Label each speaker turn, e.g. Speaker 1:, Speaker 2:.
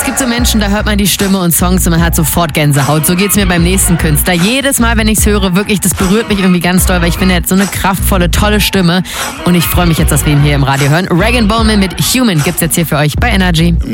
Speaker 1: gibt so Menschen, da hört man die Stimme und Songs und man hat sofort Gänsehaut. So geht's mir beim nächsten Künstler. Jedes Mal, wenn ich's höre, wirklich, das berührt mich irgendwie ganz doll, weil ich finde, er hat so eine kraftvolle, tolle Stimme. Und ich freue mich jetzt, dass wir ihn hier im Radio hören. Rag & Bone Man mit Human gibt's jetzt hier für euch bei Energy.